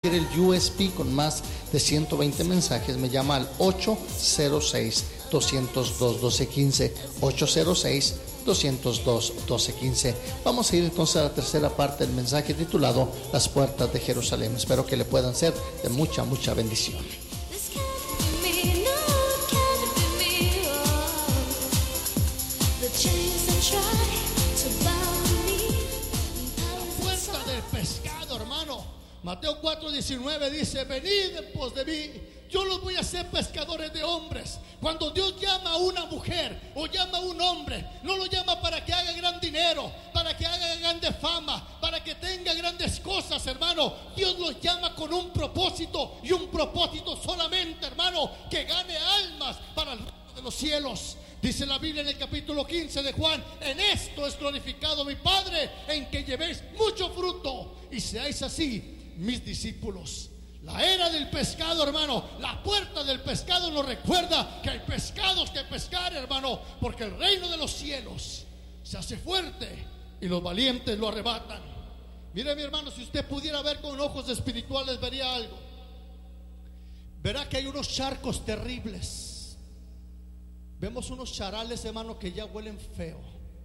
quiere el USB con más de 120 mensajes, me llama al 806-202-1215, 806-202-1215. Vamos a ir entonces a la tercera parte del mensaje titulado Las puertas de Jerusalén. Espero que le puedan ser de mucha bendición. La puerta del pescado, hermano. Mateo 4:19 dice: venid en pos de mí, yo los voy a hacer pescadores de hombres. Cuando Dios llama a una mujer o llama a un hombre, no lo llama para que haga gran dinero, para que haga grande fama, para que tenga grandes cosas, hermano. Dios los llama con un propósito, y un propósito solamente, hermano: que gane almas para el reino de los cielos. Dice la Biblia en el capítulo 15 de Juan: en esto es glorificado mi Padre, en que llevéis mucho fruto y seáis así mis discípulos. La era del pescado, hermano, la puerta del pescado nos recuerda que hay pescados que pescar, hermano, porque el reino de los cielos se hace fuerte y los valientes lo arrebatan. Mire, mi hermano, si usted pudiera ver con ojos espirituales, vería algo. Verá que hay unos charcos terribles. Vemos unos charales, hermano, que ya huelen feo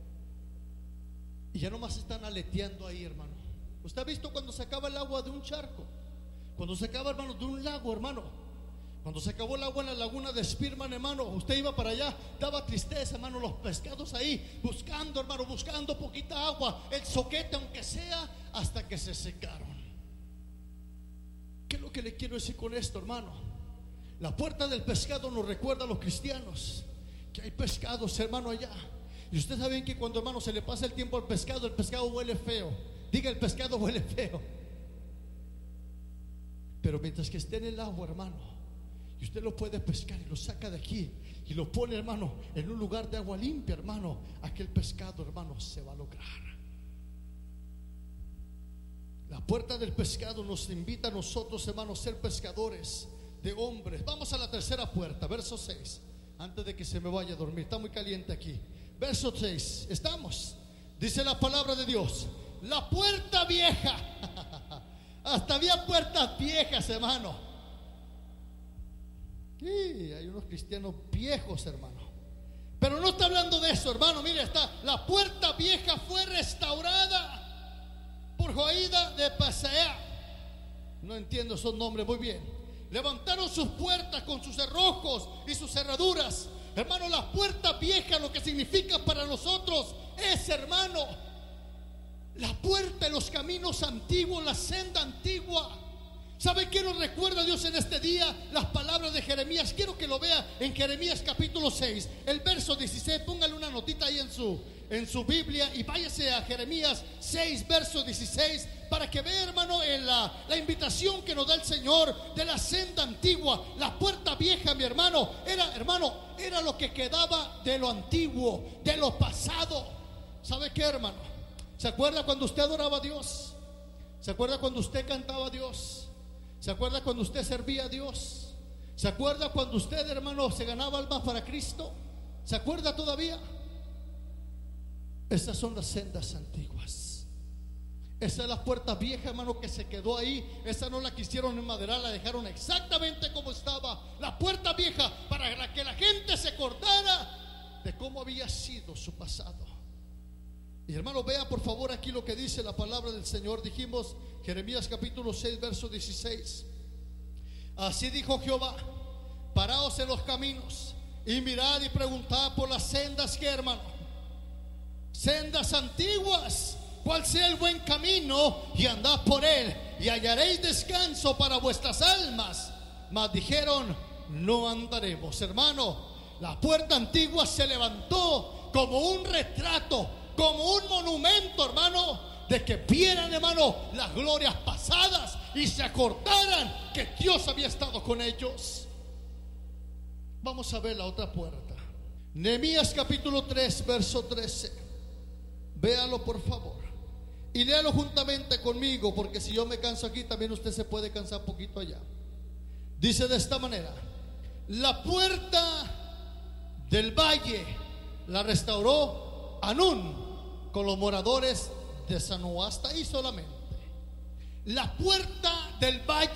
y ya nomás están aleteando ahí, hermano. ¿Usted ha visto cuando se acaba el agua de un charco? Cuando se acaba, hermano, de un lago, hermano. Cuando se acabó el agua en la laguna de Spearman, hermano, usted iba para allá, daba tristeza, hermano, los pescados ahí buscando, hermano, buscando poquita agua, el zoquete aunque sea, hasta que se secaron. ¿Qué es lo que le quiero decir con esto, hermano? La puerta del pescado nos recuerda a los cristianos que hay pescados, hermano, allá. Y ustedes saben que cuando, hermano, se le pasa el tiempo al pescado, el pescado huele feo. Diga, el pescado huele feo. Pero mientras que esté en el agua, hermano, y usted lo puede pescar y lo saca de aquí y lo pone, hermano, en un lugar de agua limpia, hermano, aquel pescado, hermano, se va a lograr. La puerta del pescado nos invita a nosotros, hermanos, a ser pescadores de hombres. Vamos a la tercera puerta, verso 6. Antes de que se me vaya a dormir, está muy caliente aquí. Verso 6, estamos. Dice la palabra de Dios: la puerta vieja. Hasta había puertas viejas, hermano. Sí, hay unos cristianos viejos, hermano. Pero no está hablando de eso, hermano. Mire, está: la puerta vieja fue restaurada por Joaída de Pasea. No entiendo esos nombres muy bien. Levantaron sus puertas con sus cerrojos y sus cerraduras. Hermano, la puerta vieja, lo que significa para nosotros es, hermano, la puerta de los caminos antiguos, la senda antigua. ¿Sabe qué nos recuerda Dios en este día? Las palabras de Jeremías. Quiero que lo vea en Jeremías capítulo 6, el verso 16. Póngale una notita ahí en su Biblia y váyase a Jeremías 6, verso 16, para que vea, hermano, en la invitación que nos da el Señor de la senda antigua. La puerta vieja, mi hermano, era lo que quedaba de lo antiguo, de lo pasado. ¿Sabe qué, hermano? ¿Se acuerda cuando usted adoraba a Dios? ¿Se acuerda cuando usted cantaba a Dios? ¿Se acuerda cuando usted servía a Dios? ¿Se acuerda cuando usted, hermano, se ganaba almas para Cristo? ¿Se acuerda todavía? Esas son las sendas antiguas. Esa es la puerta vieja, hermano, que se quedó ahí. Esa no la quisieron enmaderar, la dejaron exactamente como estaba. La puerta vieja, para que la gente se acordara de cómo había sido su pasado. Y hermano, vea por favor aquí lo que dice la palabra del Señor. Dijimos Jeremías capítulo 6, verso 16. Así dijo Jehová: paraos en los caminos y mirad y preguntad por las sendas, que, hermano, sendas antiguas, cuál sea el buen camino, y andad por él y hallaréis descanso para vuestras almas. Mas dijeron: no andaremos. Hermano, la puerta antigua se levantó como un retrato, como un monumento, hermano, de que vieran, hermano, las glorias pasadas y se acordaran que Dios había estado con ellos. Vamos a ver la otra puerta. Nehemías capítulo 3, verso 13. Véalo por favor y léalo juntamente conmigo, porque si yo me canso aquí, también usted se puede cansar un poquito allá. Dice de esta manera: la puerta del valle la restauró Anún con los moradores de Sanoá. Hasta ahí solamente. La puerta del valle